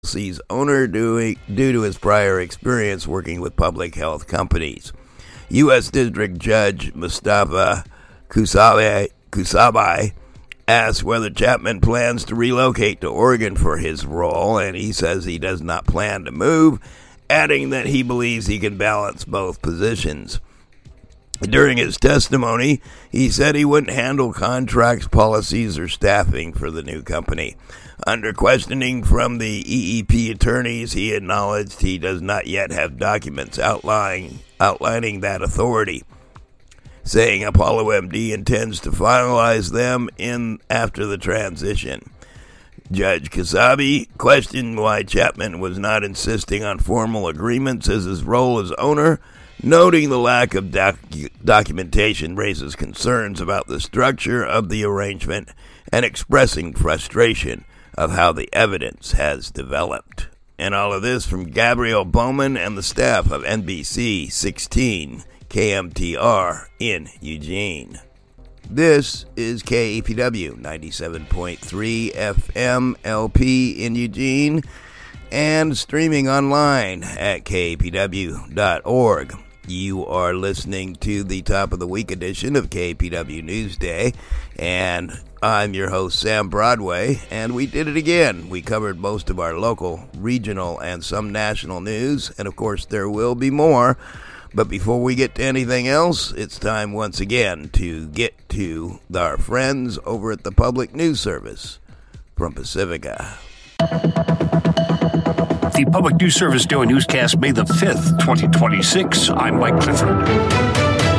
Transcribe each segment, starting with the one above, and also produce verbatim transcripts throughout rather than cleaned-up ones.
L L's owner due, due to his prior experience working with public health companies. U S District Judge Mustafa Kusabai, Kusabai asked whether Chapman plans to relocate to Oregon for his role, and he says he does not plan to move, adding that he believes he can balance both positions. During his testimony, he said he wouldn't handle contracts, policies, or staffing for the new company. Under questioning from the E E P attorneys, he acknowledged he does not yet have documents outlining, outlining that authority, saying Apollo M D intends to finalize them in after the transition. Judge Kasabi questioned why Chapman was not insisting on formal agreements as his role as owner, noting the lack of doc- documentation raises concerns about the structure of the arrangement and expressing frustration of how the evidence has developed. And all of this from Gabrielle Bowman and the staff of N B C sixteen K M T R in Eugene. This is K E P W ninety-seven point three F M L P in Eugene and streaming online at K A P W dot org. You are listening to the top of the week edition of K A P W Newsday, and I'm your host, Sam Broadway, and we did it again. We covered most of our local, regional, and some national news, and of course there will be more. But before we get to anything else, it's time once again to get to our friends over at the Public News Service from Pacifica. The Public News Service Daily Newscast, May the fifth, twenty twenty-six. I'm Mike Clifford.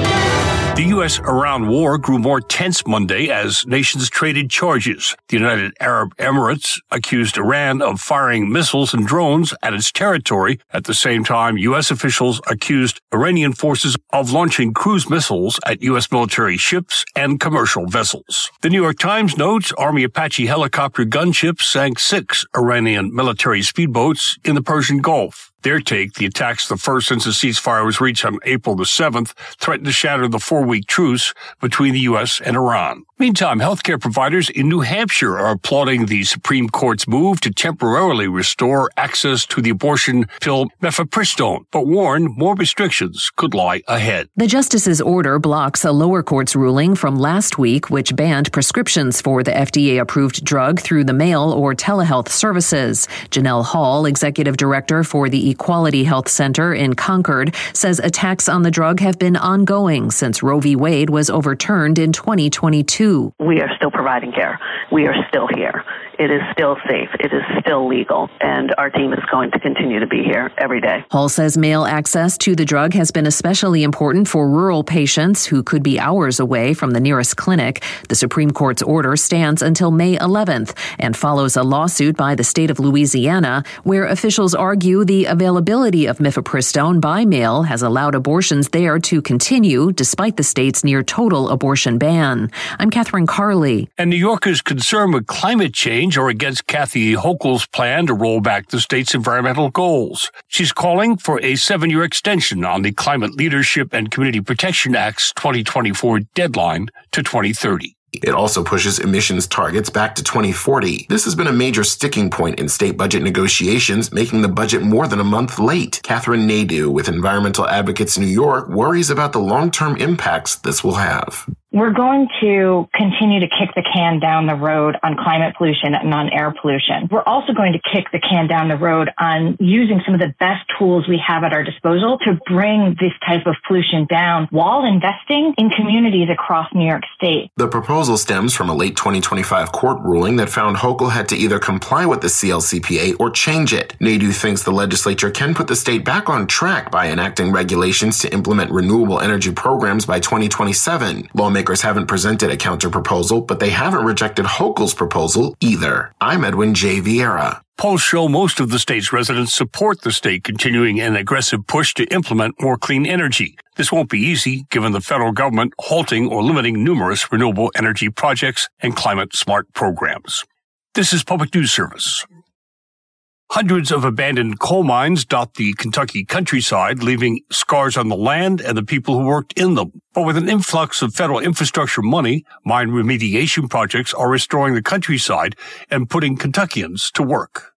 The U S-Iran war grew more tense Monday as nations traded charges. The United Arab Emirates accused Iran of firing missiles and drones at its territory. At the same time, U S officials accused Iranian forces of launching cruise missiles at U S military ships and commercial vessels. The New York Times notes Army Apache helicopter gunships sank six Iranian military speedboats in the Persian Gulf. Their take, the attacks, the first since the ceasefire was reached on April the seventh, threatened to shatter the four-week truce between the U S and Iran. Meantime, healthcare providers in New Hampshire are applauding the Supreme Court's move to temporarily restore access to the abortion pill mifepristone, but warn more restrictions could lie ahead. The justice's order blocks a lower court's ruling from last week, which banned prescriptions for the F D A-approved drug through the mail or telehealth services. Janelle Hall, executive director for the Equality Health Center in Concord, says attacks on the drug have been ongoing since Roe v. Wade was overturned in twenty twenty-two. We are still providing care. We are still here. It is still safe. It is still legal. And our team is going to continue to be here every day. Hall says mail access to the drug has been especially important for rural patients who could be hours away from the nearest clinic. The Supreme Court's order stands until May eleventh and follows a lawsuit by the state of Louisiana where officials argue the availability of mifepristone by mail has allowed abortions there to continue despite the state's near total abortion ban. I'm Catherine Carley. And New Yorkers concerned with climate change are against Kathy Hochul's plan to roll back the state's environmental goals. She's calling for a seven-year extension on the Climate Leadership and Community Protection Act's twenty twenty-four deadline to twenty thirty. It also pushes emissions targets back to twenty forty. This has been a major sticking point in state budget negotiations, making the budget more than a month late. Catherine Nadeau with Environmental Advocates New York worries about the long-term impacts this will have. We're going to continue to kick the can down the road on climate pollution and on air pollution. We're also going to kick the can down the road on using some of the best tools we have at our disposal to bring this type of pollution down while investing in communities across New York State. The proposal stems from a late twenty twenty-five court ruling that found Hochul had to either comply with the C L C P A or change it. Nadeau thinks the legislature can put the state back on track by enacting regulations to implement renewable energy programs by twenty twenty-seven. Lawmakers haven't presented a counter-proposal, but they haven't rejected Hochul's proposal either. I'm Edwin J. Vieira. Polls show most of the state's residents support the state continuing an aggressive push to implement more clean energy. This won't be easy, given the federal government halting or limiting numerous renewable energy projects and climate-smart programs. This is Public News Service. Hundreds of abandoned coal mines dot the Kentucky countryside, leaving scars on the land and the people who worked in them. But with an influx of federal infrastructure money, mine remediation projects are restoring the countryside and putting Kentuckians to work.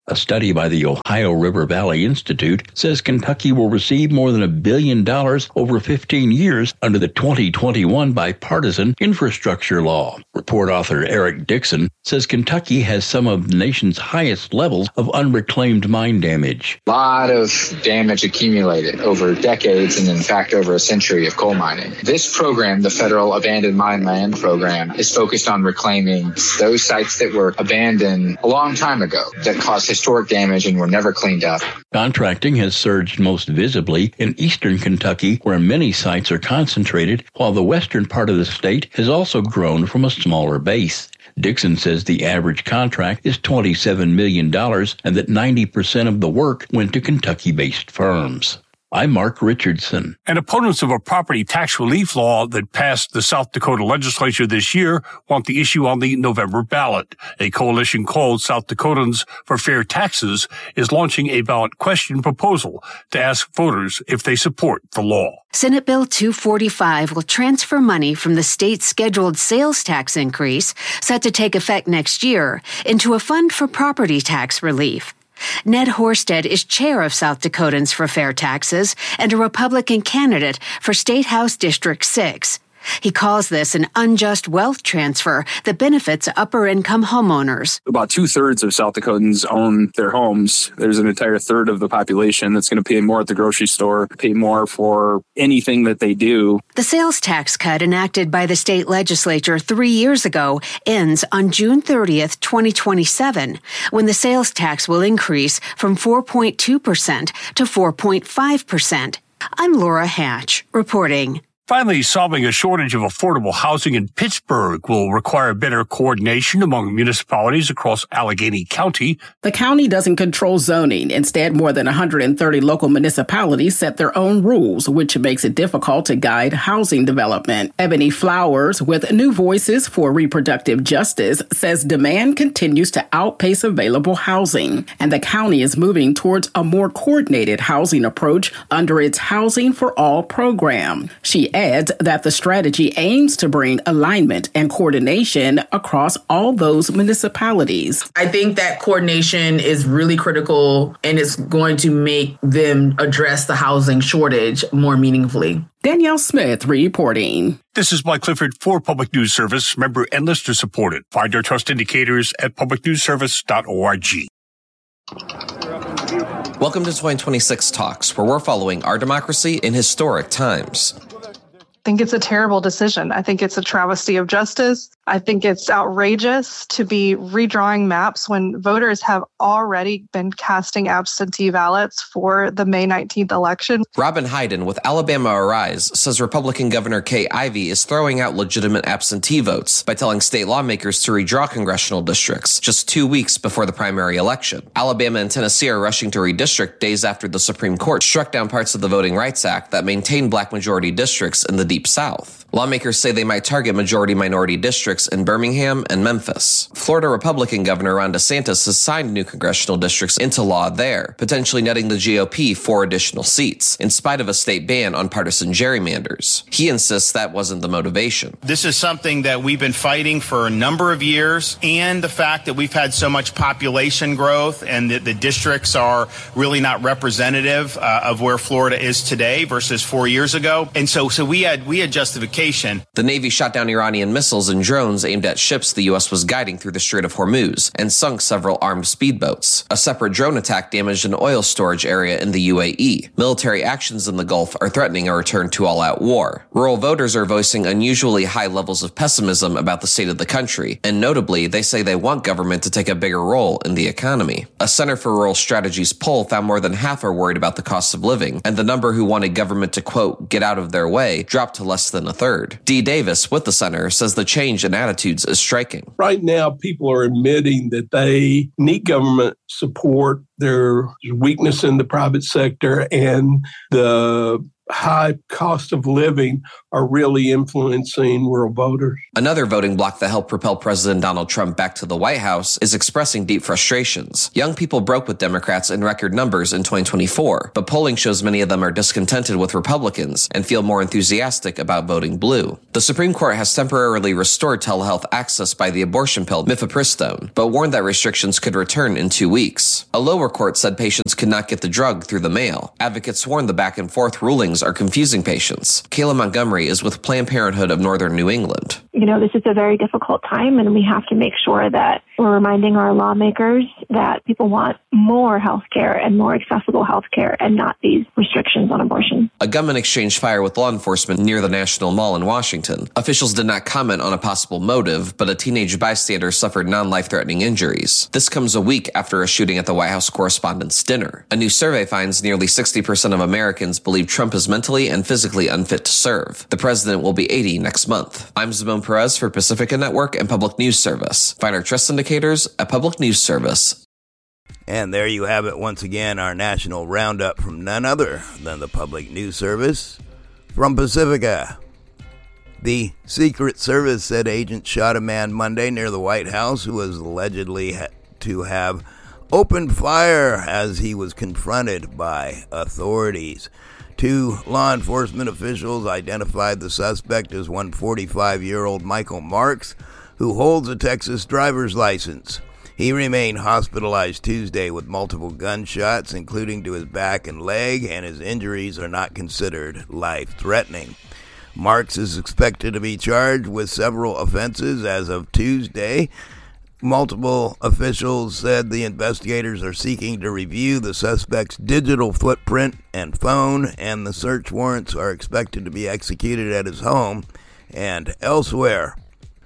A study by the Ohio River Valley Institute says Kentucky will receive more than a billion dollars over fifteen years under the twenty twenty-one bipartisan infrastructure law. Report author Eric Dixon says Kentucky has some of the nation's highest levels of unreclaimed mine damage. A lot of damage accumulated over decades and, in fact, over a century of coal mining. This program, the Federal Abandoned Mine Land Program, is focused on reclaiming those sites that were abandoned a long time ago that caused historic damage and were never cleaned up. Contracting has surged most visibly in eastern Kentucky, where many sites are concentrated, while the western part of the state has also grown from a smaller base. Dixon says the average contract is twenty-seven million dollars and that ninety percent of the work went to Kentucky-based firms. I'm Mark Richardson. And opponents of a property tax relief law that passed the South Dakota legislature this year want the issue on the November ballot. A coalition called South Dakotans for Fair Taxes is launching a ballot question proposal to ask voters if they support the law. Senate Bill two forty-five will transfer money from the state's scheduled sales tax increase, set to take effect next year, into a fund for property tax relief. Ned Horsted is chair of South Dakotans for Fair Taxes and a Republican candidate for State House District six. He calls this an unjust wealth transfer that benefits upper-income homeowners. About two-thirds of South Dakotans own their homes. There's an entire third of the population that's going to pay more at the grocery store, pay more for anything that they do. The sales tax cut enacted by the state legislature three years ago ends on June thirtieth, twenty twenty-seven, when the sales tax will increase from four point two percent to four point five percent. I'm Laura Hatch, reporting. Finally, solving a shortage of affordable housing in Pittsburgh will require better coordination among municipalities across Allegheny County. The county doesn't control zoning. Instead, more than one hundred thirty local municipalities set their own rules, which makes it difficult to guide housing development. Ebony Flowers, with New Voices for Reproductive Justice, says demand continues to outpace available housing, and the county is moving towards a more coordinated housing approach under its Housing for All program. She adds that the strategy aims to bring alignment and coordination across all those municipalities. I think that coordination is really critical, and it's going to make them address the housing shortage more meaningfully. Danielle Smith reporting. This is Mike Clifford for Public News Service, member and listener supported. Find our trust indicators at public news service dot org. Welcome to twenty twenty-six Talks, where we're following our democracy in historic times. I think it's a terrible decision. I think it's a travesty of justice. I think it's outrageous to be redrawing maps when voters have already been casting absentee ballots for the May nineteenth election. Robin Hayden with Alabama Arise says Republican Governor Kay Ivey is throwing out legitimate absentee votes by telling state lawmakers to redraw congressional districts just two weeks before the primary election. Alabama and Tennessee are rushing to redistrict days after the Supreme Court struck down parts of the Voting Rights Act that maintain black majority districts in the Deep South. Lawmakers say they might target majority-minority districts in Birmingham and Memphis. Florida Republican Governor Ron DeSantis has signed new congressional districts into law there, potentially netting the G O P four additional seats, in spite of a state ban on partisan gerrymanders. He insists that wasn't the motivation. This is something that we've been fighting for a number of years, and the fact that we've had so much population growth and that the districts are really not representative uh, of where Florida is today versus four years ago. And so, so we had we had justification. The Navy shot down Iranian missiles and drones aimed at ships the U S was guiding through the Strait of Hormuz and sunk several armed speedboats. A separate drone attack damaged an oil storage area in the U A E. Military actions in the Gulf are threatening a return to all-out war. Rural voters are voicing unusually high levels of pessimism about the state of the country, and notably, they say they want government to take a bigger role in the economy. A Center for Rural Strategies poll found more than half are worried about the cost of living, and the number who wanted government to, quote, get out of their way dropped to less than a third. Dee Davis with the center says the change in attitudes is striking. Right now, people are admitting that they need government support. There's weakness in the private sector, and the high cost of living are really influencing rural voters. Another voting bloc that helped propel President Donald Trump back to the White House is expressing deep frustrations. Young people broke with Democrats in record numbers in twenty twenty-four, but polling shows many of them are discontented with Republicans and feel more enthusiastic about voting blue. The Supreme Court has temporarily restored telehealth access by the abortion pill mifepristone, but warned that restrictions could return in two weeks. A lower court said patients could not get the drug through the mail. Advocates warned the back and forth rulings are confusing patients. Kayla Montgomery is with Planned Parenthood of Northern New England. You know, this is a very difficult time, and we have to make sure that we're reminding our lawmakers that people want more health care and more accessible health care and not these restrictions on abortion. A gunman exchanged fire with law enforcement near the National Mall in Washington. Officials did not comment on a possible motive, but a teenage bystander suffered non-life-threatening injuries. This comes a week after a shooting at the White House Correspondents' Dinner. A new survey finds nearly sixty percent of Americans believe Trump is mentally and physically unfit to serve. The president will be eighty next month. I'm Zimone Perez for Pacifica Network and Public News Service. Find our trust indicators at Public News Service. And there you have it once again, our national roundup from none other than the Public News Service. From Pacifica, the Secret Service said agents shot a man Monday near the White House who was allegedly ha- to have opened fire as he was confronted by authorities. Two law enforcement officials identified the suspect as one forty-five-year-old Michael Marks, who holds a Texas driver's license. He remained hospitalized Tuesday with multiple gunshots, including to his back and leg, and his injuries are not considered life-threatening. Marks is expected to be charged with several offenses as of Tuesday. Multiple officials said the investigators are seeking to review the suspect's digital footprint and phone, and the search warrants are expected to be executed at his home and elsewhere.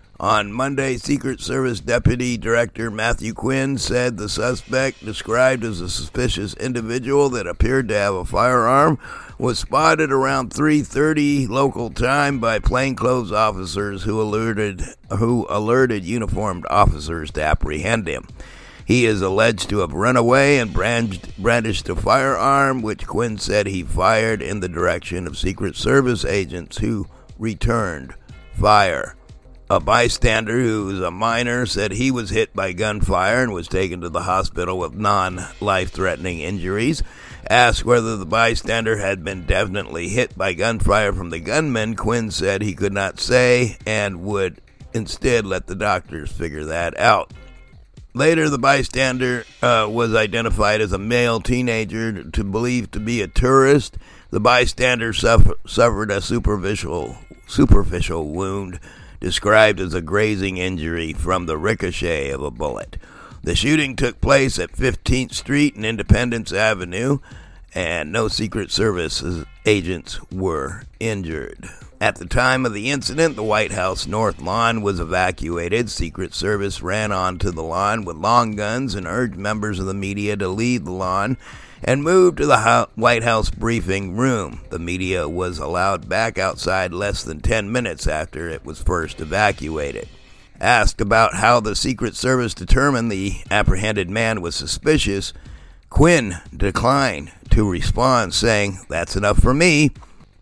On Monday, Secret Service Deputy Director Matthew Quinn said the suspect, described as a suspicious individual that appeared to have a firearm, was spotted around three thirty local time by plainclothes officers who alerted who alerted uniformed officers to apprehend him. He is alleged to have run away and brandished, brandished a firearm, which Quinn said he fired in the direction of Secret Service agents who returned fire. A bystander who is a minor said he was hit by gunfire and was taken to the hospital with non-life-threatening injuries. Asked whether the bystander had been definitely hit by gunfire from the gunman, Quinn said he could not say and would instead let the doctors figure that out. Later, the bystander uh, was identified as a male teenager to believed to be a tourist. The bystander suffer, suffered a superficial superficial wound, described as a grazing injury from the ricochet of a bullet. The shooting took place at fifteenth Street and Independence Avenue, and no Secret Service agents were injured. At the time of the incident, the White House North Lawn was evacuated. Secret Service ran onto the lawn with long guns and urged members of the media to leave the lawn and move to the White House briefing room. The media was allowed back outside less than ten minutes after it was first evacuated. Asked about how the Secret Service determined the apprehended man was suspicious, Quinn declined to respond, saying, "That's enough for me."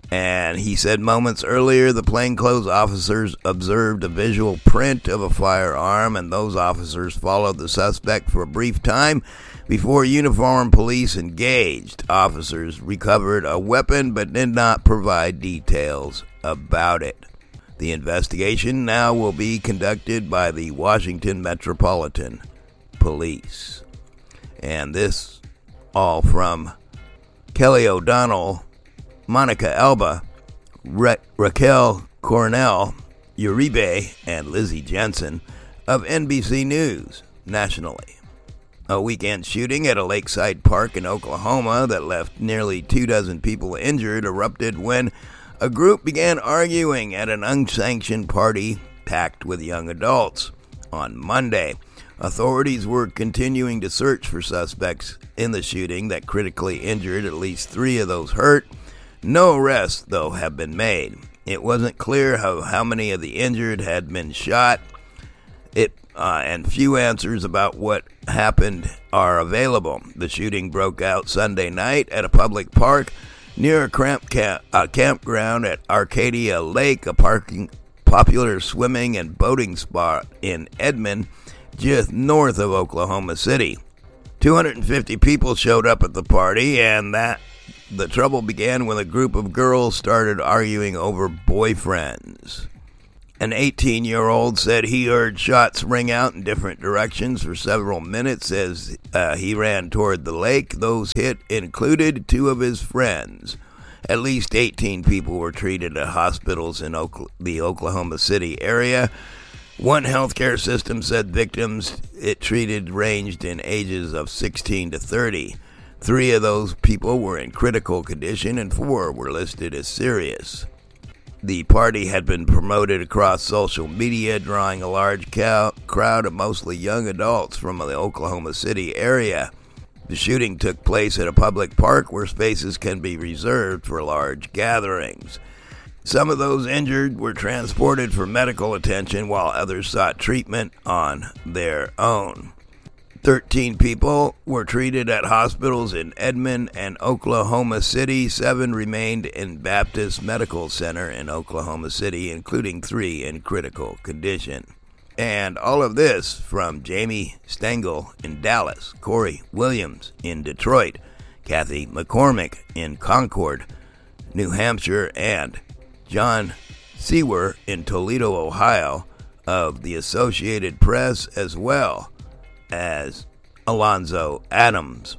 And he said moments earlier the plainclothes officers observed a visual print of a firearm, and those officers followed the suspect for a brief time before uniformed police engaged. Officers recovered a weapon but did not provide details about it. The investigation now will be conducted by the Washington Metropolitan Police. And this all from Kelly O'Donnell, Monica Alba, Ra- Raquel Cornell, Uribe, and Lizzie Jensen of N B C News nationally. A weekend shooting at a lakeside park in Oklahoma that left nearly two dozen people injured erupted when a group began arguing at an unsanctioned party packed with young adults. On Monday, authorities were continuing to search for suspects in the shooting that critically injured at least three of those hurt. No arrests, though, have been made. It wasn't clear how, how many of the injured had been shot, it, uh, and few answers about what happened are available. The shooting broke out Sunday night at a public park near a camp camp, uh, campground at Arcadia Lake, a parking popular swimming and boating spot in Edmond, just north of Oklahoma City. two hundred fifty people showed up at the party, and that the trouble began when a group of girls started arguing over boyfriends. An eighteen-year-old said he heard shots ring out in different directions for several minutes as uh, he ran toward the lake. Those hit included two of his friends. At least eighteen people were treated at hospitals in Oklahoma, the Oklahoma City area. One healthcare system said victims it treated ranged in ages of sixteen to thirty. Three of those people were in critical condition and four were listed as serious. The party had been promoted across social media, drawing a large cow- crowd of mostly young adults from the Oklahoma City area. The shooting took place at a public park where spaces can be reserved for large gatherings. Some of those injured were transported for medical attention while others sought treatment on their own. Thirteen people were treated at hospitals in Edmond and Oklahoma City. Seven remained in Baptist Medical Center in Oklahoma City, including three in critical condition. And all of this from Jamie Stengel in Dallas, Corey Williams in Detroit, Kathy McCormick in Concord, New Hampshire, and John Sewer in Toledo, Ohio, of the Associated Press, as well as Alonzo Adams.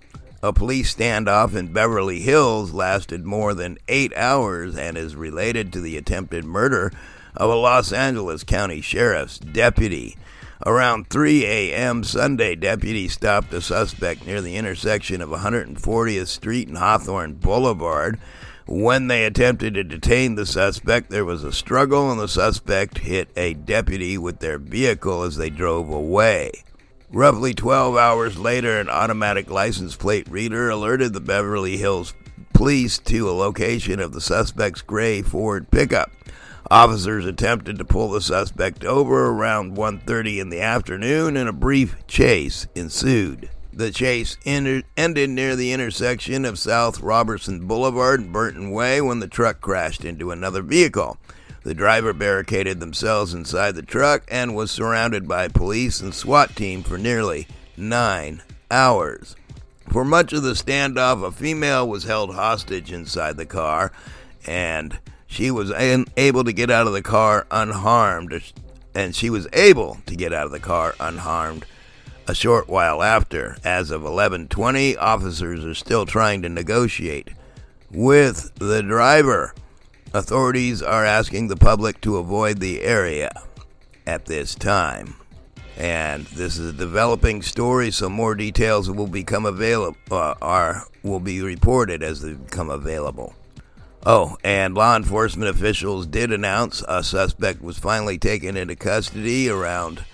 A police standoff in Beverly Hills lasted more than eight hours and is related to the attempted murder of a Los Angeles County Sheriff's deputy. Around three a.m. Sunday, deputies stopped a suspect near the intersection of one hundred fortieth Street and Hawthorne Boulevard. When they attempted to detain the suspect, there was a struggle and the suspect hit a deputy with their vehicle as they drove away. Roughly twelve hours later, an automatic license plate reader alerted the Beverly Hills police to a location of the suspect's gray Ford pickup. Officers attempted to pull the suspect over around one thirty in the afternoon, and a brief chase ensued. The chase ended near the intersection of South Robertson Boulevard and Burton Way when the truck crashed into another vehicle. The driver barricaded themselves inside the truck and was surrounded by police and SWAT team for nearly nine hours. For much of the standoff, a female was held hostage inside the car, and she was able to get out of the car unharmed, and she was able to get out of the car unharmed a short while after. As of eleven twenty, officers are still trying to negotiate with the driver. Authorities are asking the public to avoid the area at this time. And this is a developing story, so more details will become available, uh, are will be reported as they become available. Oh, and law enforcement officials did announce a suspect was finally taken into custody around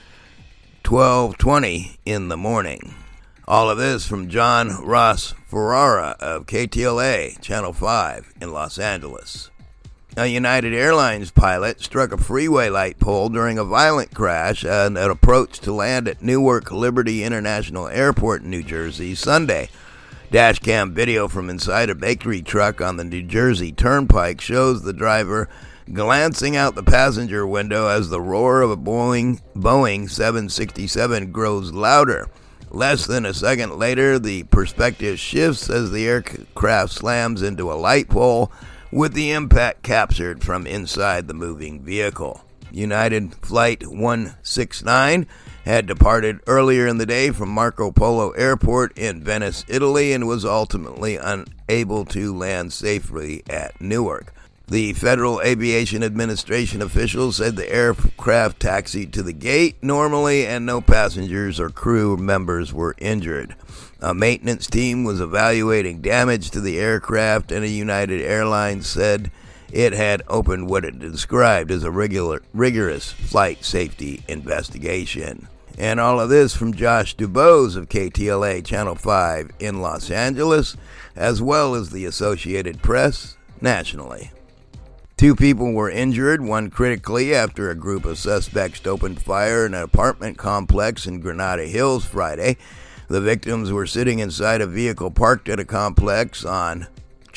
twelve twenty in the morning. All of this from John Ross Ferrara of K T L A Channel five in Los Angeles. A United Airlines pilot struck a freeway light pole during a violent crash at an approach to land at Newark Liberty International Airport in New Jersey Sunday. Dashcam video from inside a bakery truck on the New Jersey Turnpike shows the driver glancing out the passenger window as the roar of a Boeing, Boeing seven sixty-seven grows louder. Less than a second later, the perspective shifts as the aircraft slams into a light pole, with the impact captured from inside the moving vehicle. United Flight one sixty-nine had departed earlier in the day from Marco Polo Airport in Venice, Italy, and was ultimately unable to land safely at Newark. The Federal Aviation Administration officials said the aircraft taxied to the gate normally and no passengers or crew members were injured. A maintenance team was evaluating damage to the aircraft, and a United Airlines said it had opened what it described as a regular, rigorous flight safety investigation. And all of this from Josh Dubose of K T L A Channel five in Los Angeles, as well as the Associated Press nationally. Two people were injured, one critically, after a group of suspects opened fire in an apartment complex in Granada Hills Friday. The victims were sitting inside a vehicle parked at a complex on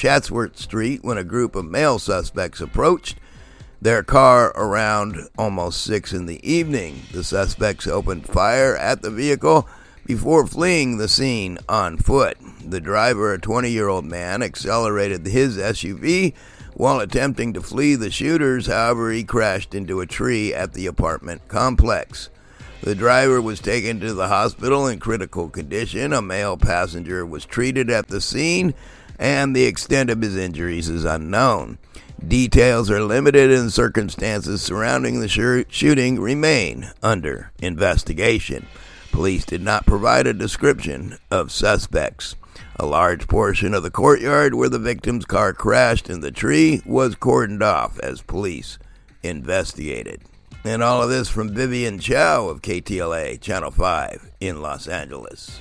Chatsworth Street when a group of male suspects approached their car around almost six in the evening. The suspects opened fire at the vehicle before fleeing the scene on foot. The driver, a twenty-year-old man, accelerated his S U V while attempting to flee the shooters. However, he crashed into a tree at the apartment complex. The driver was taken to the hospital in critical condition. A male passenger was treated at the scene, and the extent of his injuries is unknown. Details are limited and circumstances surrounding the sh- shooting remain under investigation. Police did not provide a description of suspects. A large portion of the courtyard where the victim's car crashed in the tree was cordoned off as police investigated. And all of this from Vivian Chow of K T L A Channel five in Los Angeles.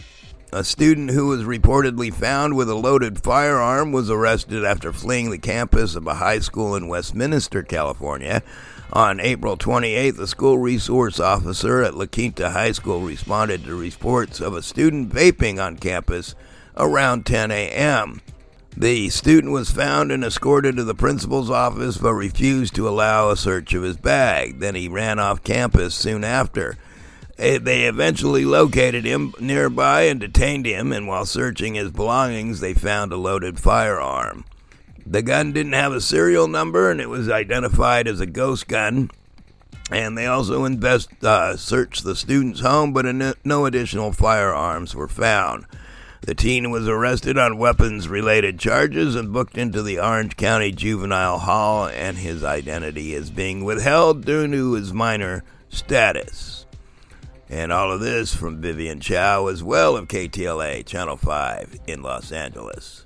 A student who was reportedly found with a loaded firearm was arrested after fleeing the campus of a high school in Westminster, California. On April twenty-eighth, a school resource officer at La Quinta High School responded to reports of a student vaping on campus around ten a.m. The student was found and escorted to the principal's office but refused to allow a search of his bag. Then he ran off campus soon after. They eventually located him nearby and detained him, and while searching his belongings, they found a loaded firearm. The gun didn't have a serial number, and it was identified as a ghost gun. And they also invest, uh, searched the student's home, but no additional firearms were found. The teen was arrested on weapons-related charges and booked into the Orange County Juvenile Hall, and his identity is being withheld due to his minor status. And all of this from Vivian Chow as well of K T L A Channel five in Los Angeles.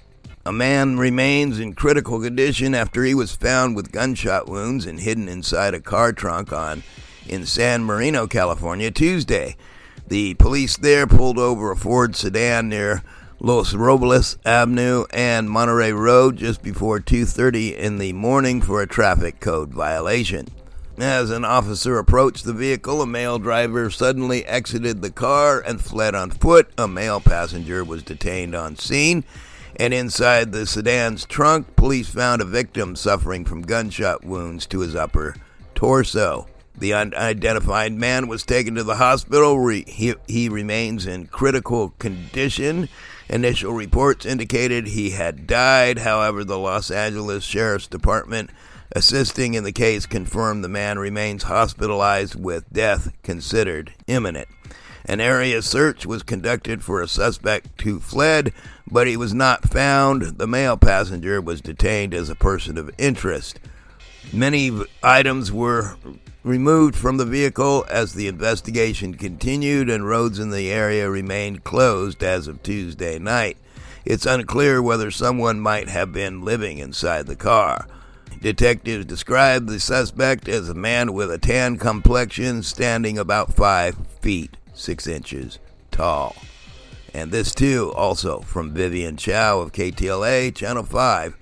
A man remains in critical condition after he was found with gunshot wounds and hidden inside a car trunk on in San Marino, California, Tuesday. The police there pulled over a Ford sedan near Los Robles Avenue and Monterey Road just before two thirty in the morning for a traffic code violation. As an officer approached the vehicle, a male driver suddenly exited the car and fled on foot. A male passenger was detained on scene, and inside the sedan's trunk, police found a victim suffering from gunshot wounds to his upper torso. The unidentified man was taken to the hospital. He, he remains in critical condition. Initial reports indicated he had died. However, the Los Angeles Sheriff's Department assisting in the case confirmed the man remains hospitalized with death considered imminent. An area search was conducted for a suspect who fled, but he was not found. The male passenger was detained as a person of interest. Many items were removed from the vehicle as the investigation continued, and roads in the area remained closed as of Tuesday night. It's unclear whether someone might have been living inside the car. Detectives described the suspect as a man with a tan complexion, standing about five feet six inches tall. And this too also from Vivian Chow of K T L A Channel five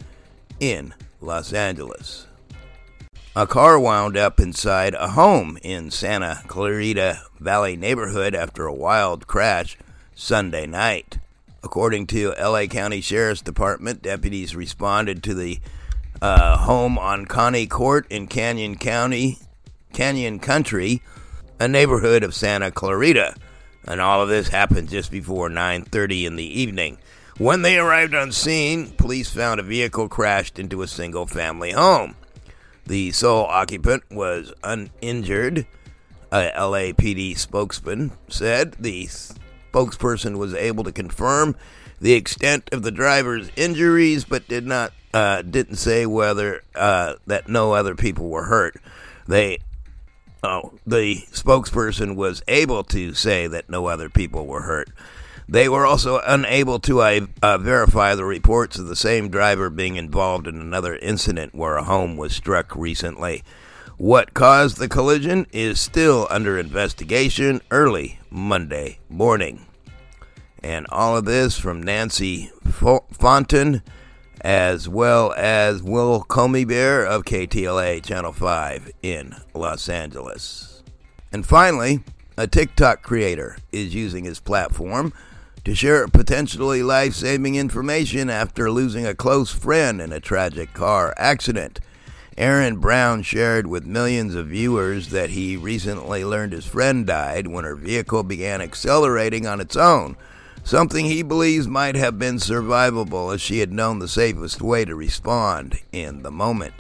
in Los Angeles. A car wound up inside a home in Santa Clarita Valley neighborhood after a wild crash Sunday night. According to L A County Sheriff's Department, deputies responded to the uh, home on Connie Court in Canyon County, Canyon Country, a neighborhood of Santa Clarita. And all of this happened just before nine thirty in the evening. When they arrived on scene, police found a vehicle crashed into a single-family home. The sole occupant was uninjured, a L A P D spokesman said. The spokesperson was able to confirm the extent of the driver's injuries, but did not uh, didn't say whether uh, that no other people were hurt. They oh the spokesperson was able to say that no other people were hurt. They were also unable to uh, uh, verify the reports of the same driver being involved in another incident where a home was struck recently. What caused the collision is still under investigation early Monday morning. And all of this from Nancy Fonten, as well as Will Comey Bear of K T L A Channel five in Los Angeles. And finally, a TikTok creator is using his platform to share potentially life-saving information after losing a close friend in a tragic car accident. Aaron Brown shared with millions of viewers that he recently learned his friend died when her vehicle began accelerating on its own, something he believes might have been survivable as she had known the safest way to respond in the moment.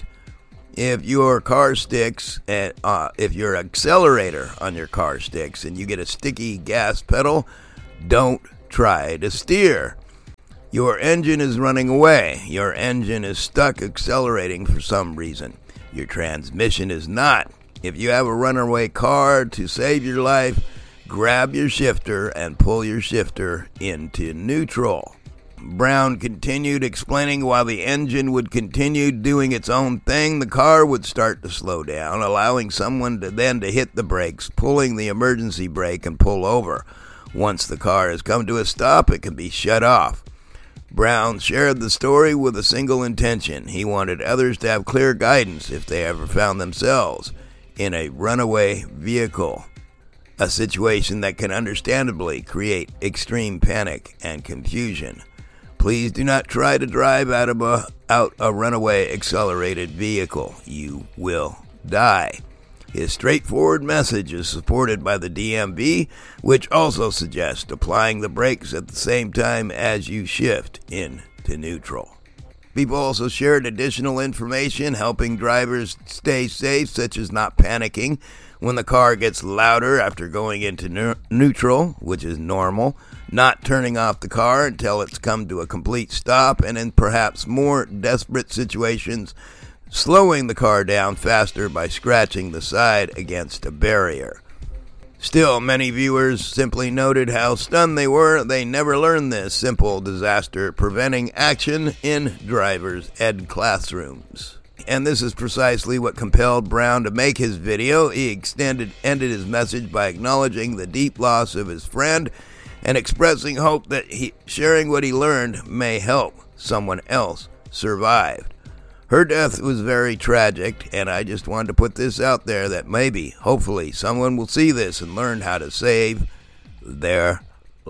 If your car sticks, at, uh, if your accelerator on your car sticks and you get a sticky gas pedal, don't try to steer. Your engine is running away. Your engine is stuck accelerating for some reason. Your transmission is not. If you have a runaway car, to save your life, grab your shifter and pull your shifter into neutral. Brown continued explaining while the engine would continue doing its own thing, the car would start to slow down, allowing someone to then to hit the brakes, pulling the emergency brake and pull over. Once the car has come to a stop, it can be shut off. Brown shared the story with a single intention. He wanted others to have clear guidance if they ever found themselves in a runaway vehicle, a situation that can understandably create extreme panic and confusion. Please do not try to drive out of a, out a runaway accelerated vehicle. You will die. His straightforward message is supported by the D M V, which also suggests applying the brakes at the same time as you shift into neutral. People also shared additional information helping drivers stay safe, such as not panicking when the car gets louder after going into ne- neutral, which is normal, not turning off the car until it's come to a complete stop, and in perhaps more desperate situations, slowing the car down faster by scratching the side against a barrier. Still, many viewers simply noted how stunned they were they never learned this simple disaster preventing action in drivers' ed classrooms. And this is precisely what compelled Brown to make his video. He extended ended his message by acknowledging the deep loss of his friend and expressing hope that he, sharing what he learned may help someone else survive. Her death was very tragic, and I just wanted to put this out there that maybe, hopefully, someone will see this and learn how to save their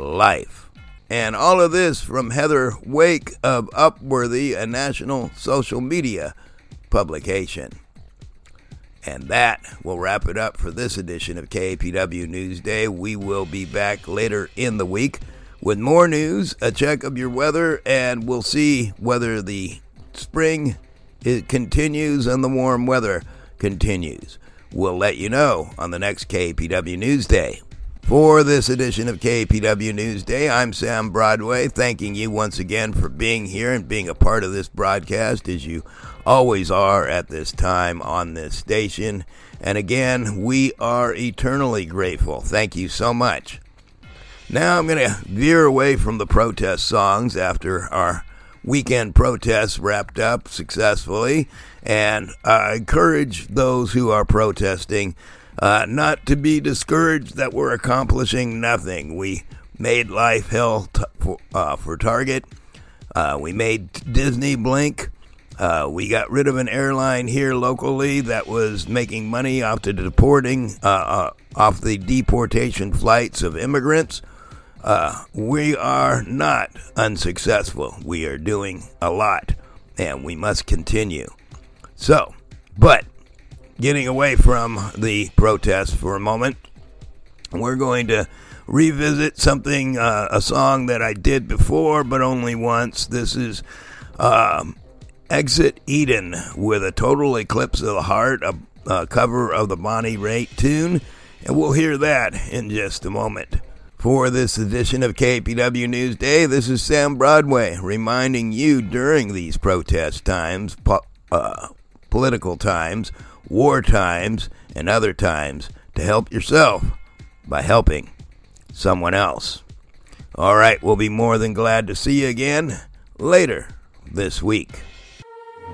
life. And all of this from Heather Wake of Upworthy, a national social media publication. And that will wrap it up for this edition of K A P W Newsday. We will be back later in the week with more news, a check of your weather, and we'll see whether the spring it continues and the warm weather continues. We'll let you know on the next K A P W Newsday. For this edition of K A P W Newsday, I'm Sam Broadway, thanking you once again for being here and being a part of this broadcast, as you always are at this time on this station. And again, we are eternally grateful. Thank you so much. Now I'm going to veer away from the protest songs after our weekend protests wrapped up successfully, and I uh, encourage those who are protesting uh, not to be discouraged that we're accomplishing nothing. We made life hell t- for, uh, for Target. Uh, we made Disney blink. Uh, we got rid of an airline here locally that was making money off the deporting, uh, uh, off the deportation flights of immigrants. Uh, we are not unsuccessful. We are doing a lot, and we must continue. So, but getting away from the protests for a moment, we're going to revisit something, uh, a song that I did before, but only once. This is um, Exit Eden with a Total Eclipse of the Heart, a, a cover of the Bonnie Raitt tune, and we'll hear that in just a moment. For this edition of K A P W Newsday, this is Sam Broadway reminding you during these protest times, po- uh, political times, war times, and other times to help yourself by helping someone else. All right, we'll be more than glad to see you again later this week.